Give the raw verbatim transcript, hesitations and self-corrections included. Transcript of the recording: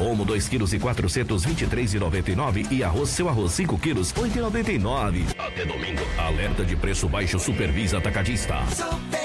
Omo dois quilos e quatrocentos e vinte e três e noventa e nove e arroz seu arroz cinco quilos oito e noventa e nove. Até domingo. Alerta de preço baixo Supervisa Atacadista. Super